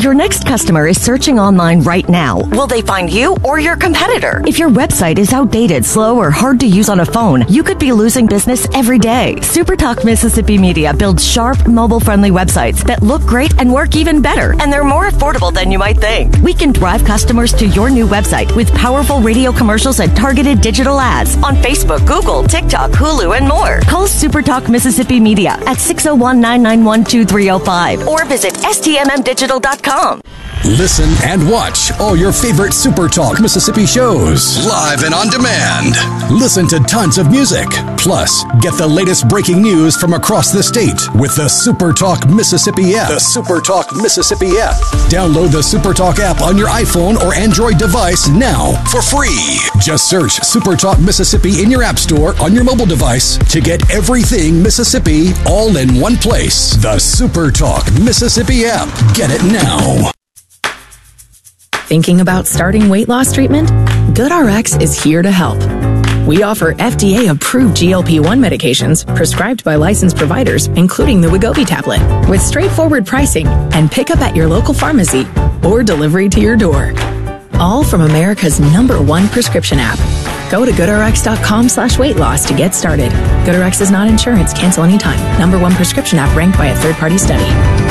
Your next customer is searching online right now. Will they find you or your competitor? If your website is outdated, slow, or hard to use on a phone, you could be losing business every day. SuperTalk Mississippi Media builds sharp, mobile-friendly websites that look great and work even better, and they're more affordable than you might think. We can drive customers to your new website with powerful radio commercials and targeted digital ads on Facebook, Google, TikTok, Hulu, and more. Call SuperTalk Mississippi Media at 601-991-2305 or visit stmmdigital.com. Listen and watch all your favorite SuperTalk Mississippi shows live and on demand. Listen to tons of music. Plus, get the latest breaking news from across the state with the SuperTalk Mississippi app. The SuperTalk Mississippi app. Download the SuperTalk app on your iPhone or Android device now for free. Just search SuperTalk Mississippi in your app store on your mobile device to get everything Mississippi all in one place. The SuperTalk Mississippi app. Get it now. Thinking about starting weight loss treatment? GoodRx is here to help. We offer FDA-approved GLP-1 medications prescribed by licensed providers, including the Wegovy tablet, with straightforward pricing and pickup at your local pharmacy or delivery to your door. All from America's #1 prescription app. Go to GoodRx.com/weight loss to get started. GoodRx is not insurance. Cancel anytime. #1 prescription app ranked by a third-party study.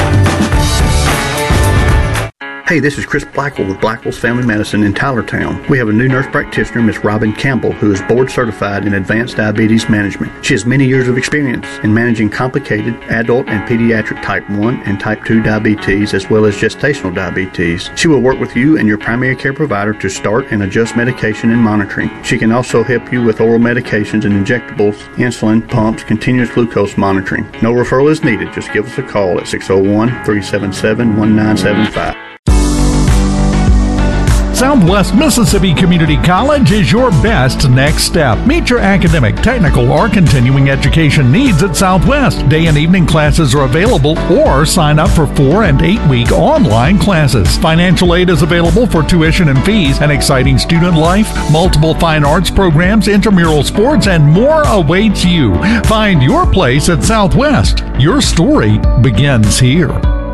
Hey, this is Chris Blackwell with Blackwell's Family Medicine in Tylertown. We have a new nurse practitioner, Miss Robin Campbell, who is board certified in advanced diabetes management. She has many years of experience in managing complicated adult and pediatric type 1 and type 2 diabetes, as well as gestational diabetes. She will work with you and your primary care provider to start and adjust medication and monitoring. She can also help you with oral medications and injectables, insulin, pumps, continuous glucose monitoring. No referral is needed. Just give us a call at 601-377-1975. Southwest Mississippi Community College is your best next step. Meet your academic, technical, or continuing education needs at Southwest. Day and evening classes are available, or sign up for 4- and 8-week online classes. Financial aid is available for tuition and fees, an exciting student life, multiple fine arts programs, intramural sports, and more awaits you. Find your place at Southwest. Your story begins here.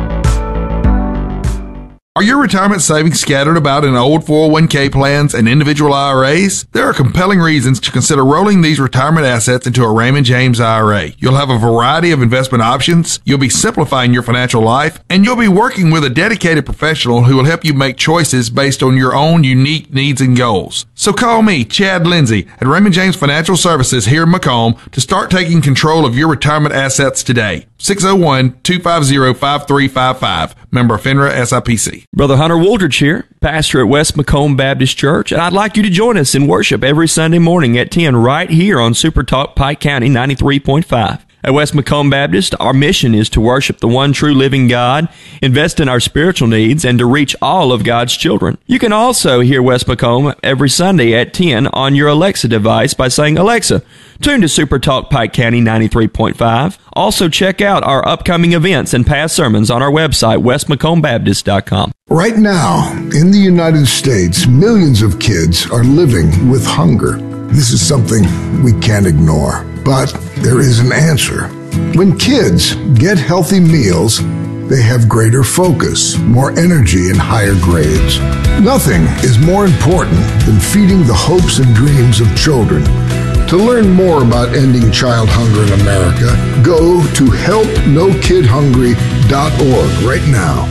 Are your retirement savings scattered about in old 401k plans and individual IRAs? There are compelling reasons to consider rolling these retirement assets into a Raymond James IRA. You'll have a variety of investment options, you'll be simplifying your financial life, and you'll be working with a dedicated professional who will help you make choices based on your own unique needs and goals. So call me, Chad Lindsay, at Raymond James Financial Services here in Macomb to start taking control of your retirement assets today. 601-250-5355. Member FINRA SIPC. Brother Hunter Wooldridge here, pastor at West Macomb Baptist Church, and I'd like you to join us in worship every Sunday morning at 10 right here on Super Talk Pike County 93.5. At West Macomb Baptist, our mission is to worship the one true living God, invest in our spiritual needs, and to reach all of God's children. You can also hear West Macomb every Sunday at 10 on your Alexa device by saying, "Alexa, tune to Super Talk Pike County 93.5. Also check out our upcoming events and past sermons on our website, westmacombaptist.com. Right now, in the United States, millions of kids are living with hunger. This is something we can't ignore. But there is an answer. When kids get healthy meals, they have greater focus, more energy, and higher grades. Nothing is more important than feeding the hopes and dreams of children. To learn more about ending child hunger in America, go to helpnokidhungry.org right now.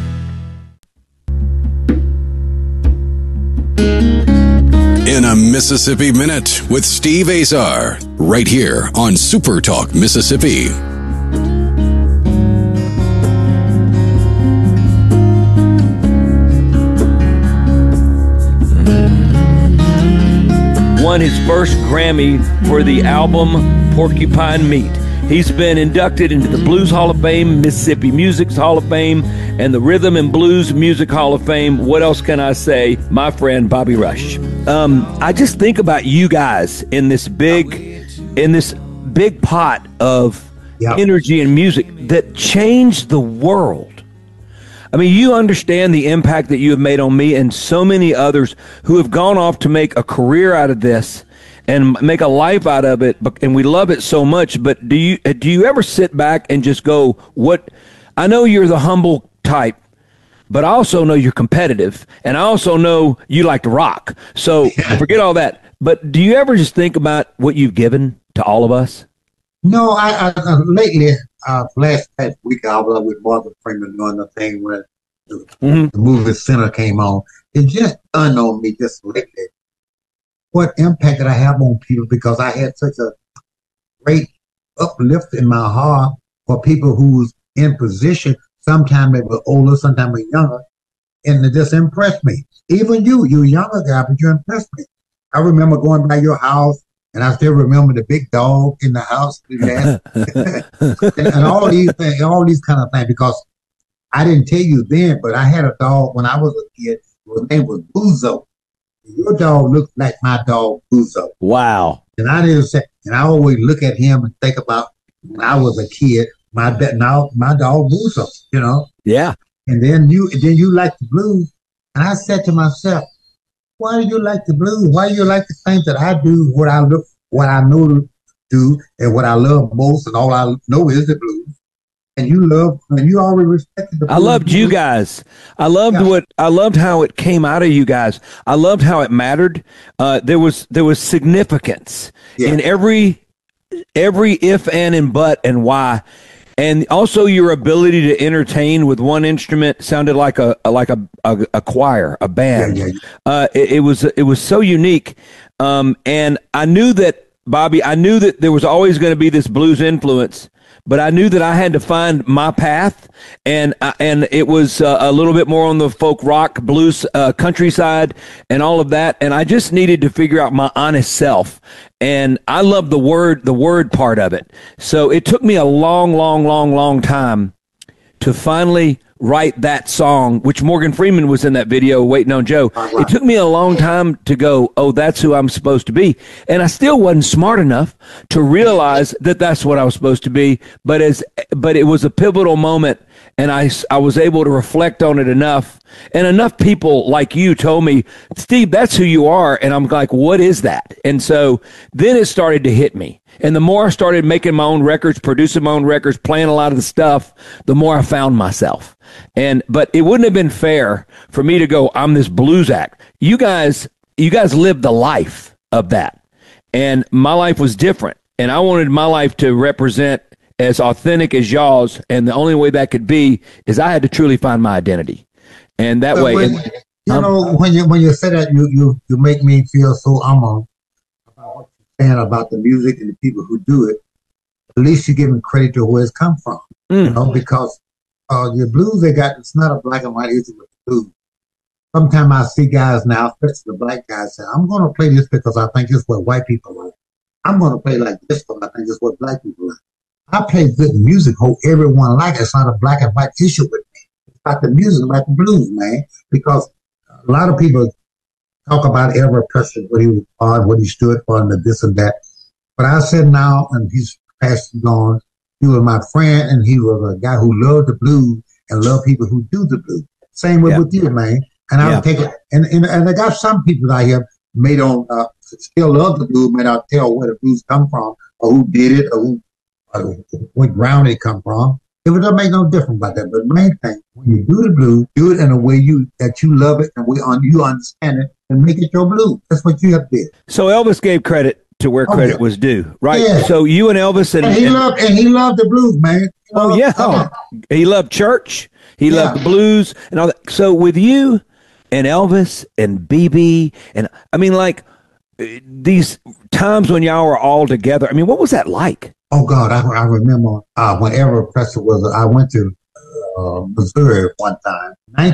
In a Mississippi Minute with Steve Azar, right here on Super Talk Mississippi. Won his first Grammy for the album Porcupine Meat. He's been inducted into the Blues Hall of Fame, Mississippi Music's Hall of Fame, and the Rhythm and Blues Music Hall of Fame. What else can I say? My friend Bobby Rush. I just think about you guys in this big pot of energy and music that changed the world. I mean, you understand the impact that you have made on me and so many others who have gone off to make a career out of this and make a life out of it, and we love it so much. But do you ever sit back and just go, what? I know you're the humble type, but I also know you're competitive, and I also know you like to rock. So forget all that. But do you ever just think about what you've given to all of us? No, I lately, last week, I was with Morgan Freeman doing the thing when the movie Center came on. It just dawned on me just lately what impact did I have on people, because I had such a great uplift in my heart for people who's in position. Sometimes they were older, sometimes they were younger, and it just impressed me. Even you're a younger guy, but you impressed me. I remember going by your house, and I still remember the big dog in the house, and all these things, all these kind of things. Because I didn't tell you then, but I had a dog when I was a kid. His name was Buzo. Your dog looked like my dog Buzo. Wow! And I didn't say, and I always look at him and think about when I was a kid. My dog Buzo, you know. Yeah. And then you like the blues, and I said to myself, why do you like the blues? Why do you like the things that I do, what I know to do, and what I love most, and all I know is the blues. And you always respected the blues. I loved you guys. I loved how it came out of you guys. I loved how it mattered. There was significance in every if, and but, and why. And also your ability to entertain with one instrument sounded like a choir, a band. It was so unique. And I knew that, Bobby, there was always going to be this blues influence, but I knew that I had to find my path, and it was a little bit more on the folk rock, blues, countryside, and all of that. And I just needed to figure out my honest self. And I love the word part of it. So it took me a long time to finally write that song, which Morgan Freeman was in that video, Waiting on Joe. It took me a long time to go, oh, that's who I'm supposed to be. And I still wasn't smart enough to realize that that's what I was supposed to be. But it was a pivotal moment, and I was able to reflect on it enough. And enough people like you told me, Steve, that's who you are. And I'm like, what is that? And so then it started to hit me. And the more I started making my own records, producing my own records, playing a lot of the stuff, the more I found myself. But it wouldn't have been fair for me to go, I'm this blues act. You guys lived the life of that. And my life was different. And I wanted my life to represent as authentic as y'all's. And the only way that could be is I had to truly find my identity. And that way. When you say that, you make me feel so about what you're saying about the music and the people who do it. At least you're giving credit to where it's come from. You know, because the blues they got, it's not a black and white issue with the blues. Sometimes I see guys now, especially the black guys, say, I'm going to play this because I think it's what white people like. I'm going to play like this because I think it's what black people like. I play good music, hope everyone like it. It's not a black and white issue with me. It's about the music, about the blues, man. Because a lot of people talk about Elvis Presley, what he was for, what he stood for, and this and that. But I said now, and he's passed on, he was my friend, and he was a guy who loved the blues and loved people who do the blues. Same way with you, man. And I would take it, and I got some people out here may don't still love the blues, may not tell where the blues come from, or who did it, or what ground it come from. It would not make no difference about that. But the main thing, when you do the blues, do it in a way that you love it and you understand it, and make it your blues. That's what you have to do. So Elvis gave credit to where credit was due, right? Yeah. So you and Elvis and he loved the blues, man. He loved church. He loved the blues and all that. So with you and Elvis and BB, and I mean, like these times when y'all were all together, I mean, what was that like? Oh God, I remember whenever Preston was. I went to Missouri one time,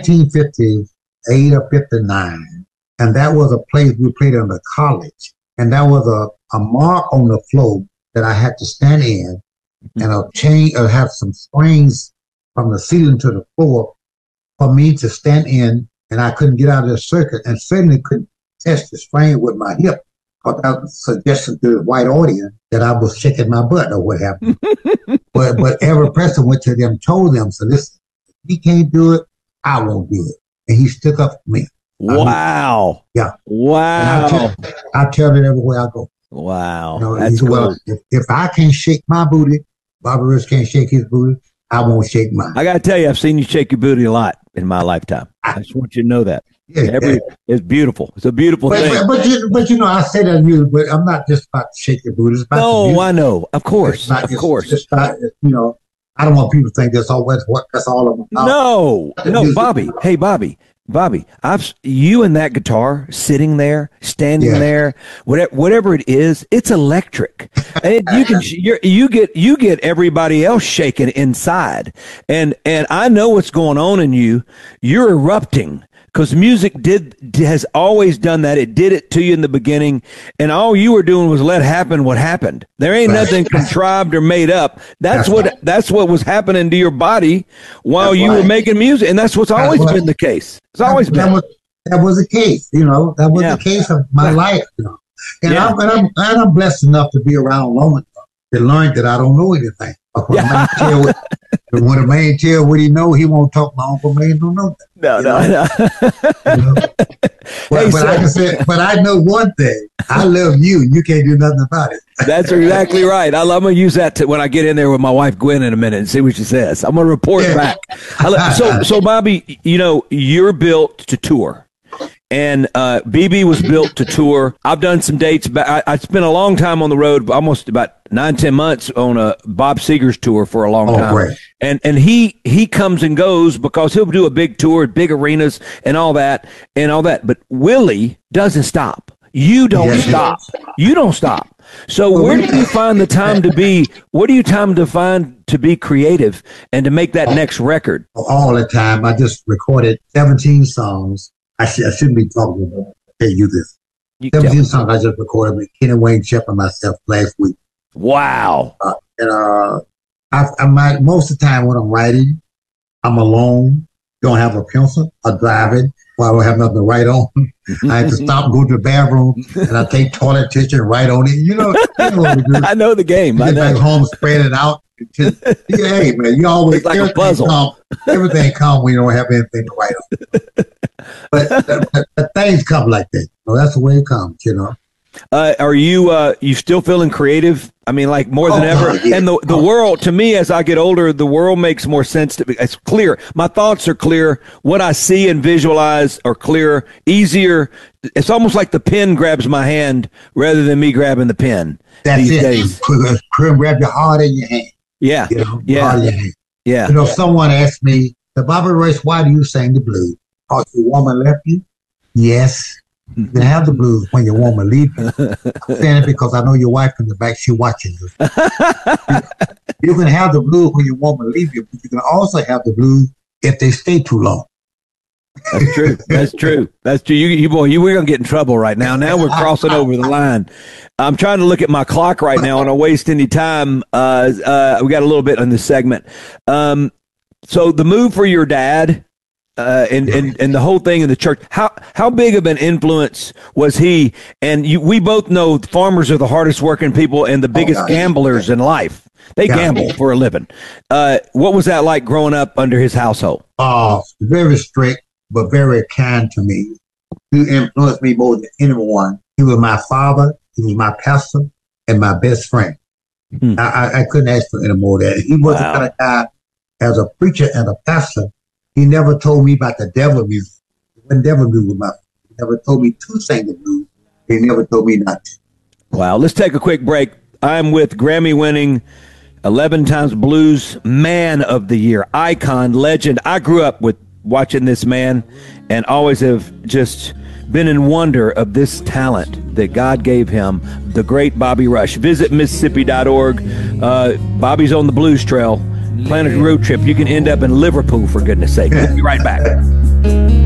1958 or 59, and that was a place we played in the college. And that was a mark on the floor that I had to stand in, and a chain or have some springs from the ceiling to the floor for me to stand in, and I couldn't get out of the circuit, and certainly couldn't test the spring with my hip. Because I suggested to the white audience that I was shaking my butt or what happened. but every person went to them, told them, so listen, if he can't do it, I won't do it. And he stuck up for me. Wow. Wow. I tell it everywhere I go. Wow. You know, that's cool. Well, if I can't shake my booty, Bobby Rich can't shake his booty, I won't shake mine. I got to tell you, I've seen you shake your booty a lot. in my lifetime. I just want you to know that. Yeah, It's beautiful. It's a beautiful thing. But I say that music, but I'm not just about to shake your booty. No, I know. Of course. Of course. It's about, I don't want people to think that's all of them. No, Bobby. Hey, Bobby, you and that guitar sitting there, standing there, whatever it is, it's electric. And you get everybody else shaking inside. And I know what's going on in you. You're erupting. Because music has always done that. It did it to you in the beginning, and all you were doing was let happen what happened. There ain't nothing contrived or made up. That's what was happening to your body while you were making music, and that's what's always been the case. It's always been. That was the case, That was the case of my life, And I'm blessed enough to be around long enough to learn that I don't know anything. When a man tell what he know, he won't talk. My uncle man don't know that. No. But I know one thing. I love you. You can't do nothing about it. That's exactly right. I'm going to use that when I get in there with my wife Gwen in a minute and see what she says. I'm going to report back. So Bobby, you're built to tour. And BB was built to tour. I've done some dates. I spent a long time on the road, almost about 9-10 months on a Bob Seger's tour for a long time. Great. And he comes and goes because he'll do a big tour, big arenas and all that. But Willie doesn't stop. You don't stop. You don't stop. So where do you find the time to be? What do you time to find to be creative and to make that next record? All the time. I just recorded 17 songs. I shouldn't be talking about it. I'll tell you this. 17 songs I just recorded with Kenny Wayne Shepherd and myself last week. Wow. Most of the time when I'm writing, I'm alone, don't have a pencil, I'm driving, I don't have nothing to write on. I have to stop and go to the bathroom, and I take toilet tissue and write on it. You know what we do. I know the game. Get back home, spread it out. Hey, man, you always it's like a puzzle. Everything comes when you don't have anything to write on. But the things come like that. That's the way it comes, Are you still feeling creative? I mean, like more than ever. Yeah. And the world, to me, as I get older, the world makes more sense to me. It's clear. My thoughts are clear. What I see and visualize are clear, easier. It's almost like the pen grabs my hand rather than me grabbing the pen. That's these days. Grab your heart in your hand. Yeah. Heart in your hand. Yeah. Someone asked me, Bobby Royce, why do you sing the blues? Because your woman left you? Yes. You can have the blues when your woman leaves you. I'm saying it because I know your wife in the back, she's watching you. You can have the blues when your woman leaves you, but you can also have the blues if they stay too long. That's true. That's true. That's true. We're going to get in trouble right now. Now we're crossing over the line. I'm trying to look at my clock right now and I waste any time. We got a little bit on this segment. So the move for your dad, and the whole thing in the church, how big of an influence was he? And we both know farmers are the hardest working people and the biggest gamblers in life. They gamble for a living. What was that like growing up under his household? Very strict, but very kind to me. He influenced me more than anyone. He was my father. He was my pastor and my best friend. I couldn't ask for any more of that. He was the kind of guy, as a preacher and a pastor, he never told me about the devil music. When devil music was he never told me to sing the blues. He never told me not to. Wow. Let's take a quick break. I'm with Grammy-winning 11 times Blues Man of the Year, icon, legend. I grew up with watching this man and always have just been in wonder of this talent that God gave him, the great Bobby Rush. Visit Mississippi.org. Bobby's on the blues trail. Plan a road trip. You can end up in Liverpool, for goodness sake. We'll be right back.